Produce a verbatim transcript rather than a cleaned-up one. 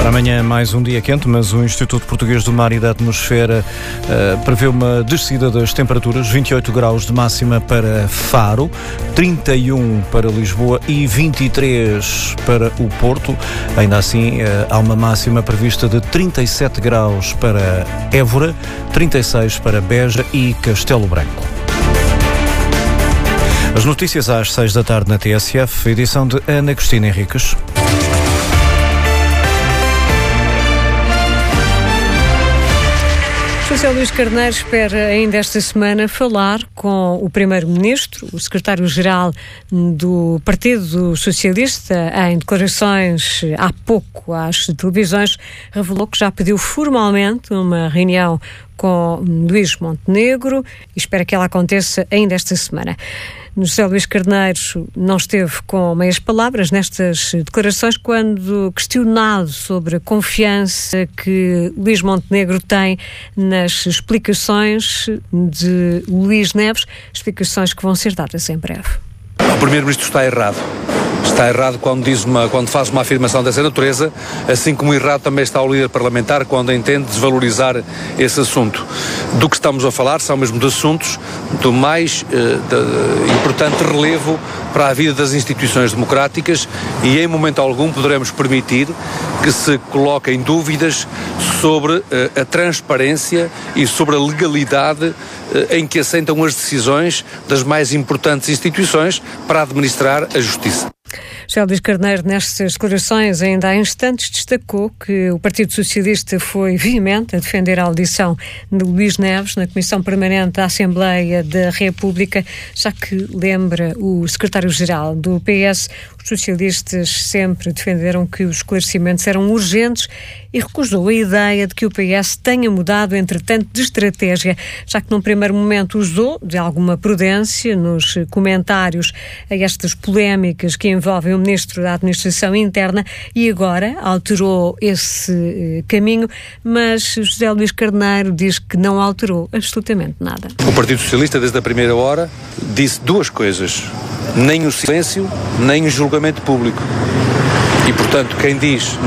Para amanhã mais um dia quente, mas o Instituto Português do Mar e da Atmosfera uh, prevê uma descida das temperaturas, vinte e oito graus de máxima para Faro, trinta e um para Lisboa e vinte e três para o Porto. Ainda assim, uh, há uma máxima prevista de trinta e sete graus para Évora, trinta e seis para Beja e Castelo Branco. As notícias às seis da tarde na T S F, edição de Ana Cristina Henriques. José Luís Carneiro espera ainda esta semana falar com o Primeiro-Ministro, o Secretário-Geral do Partido Socialista. Em declarações há pouco às televisões, revelou que já pediu formalmente uma reunião com Luís Montenegro e espera que ela aconteça ainda esta semana. José Luís Carneiro não esteve com meias palavras nestas declarações quando questionado sobre a confiança que Luís Montenegro tem nas explicações de Luís Neves, explicações que vão ser dadas em breve. O Primeiro-Ministro está errado. Está errado quando, diz uma, quando faz uma afirmação dessa natureza, assim como errado também está o líder parlamentar quando entende desvalorizar esse assunto. Do que estamos a falar são mesmo de assuntos do mais eh, de, importante relevo para a vida das instituições democráticas e em momento algum poderemos permitir que se coloquem dúvidas sobre eh, a transparência e sobre a legalidade eh, em que assentam as decisões das mais importantes instituições para administrar a justiça. José Luís Carneiro, nestas declarações, ainda há instantes, destacou que o Partido Socialista foi veemente a defender a audição de Luís Neves na Comissão Permanente da Assembleia da República, já que, lembra o secretário-geral do P S, os socialistas sempre defenderam que os esclarecimentos eram urgentes e recusou a ideia de que o P S tenha mudado, entretanto, de estratégia, já que num primeiro momento usou de alguma prudência nos comentários a estas polémicas que envolvem o Ministro da Administração Interna e agora alterou esse eh, caminho, mas José Luís Carneiro diz que não alterou absolutamente nada. O Partido Socialista, desde a primeira hora, disse duas coisas: nem o silêncio, nem o julgamento público. E, portanto, quem diz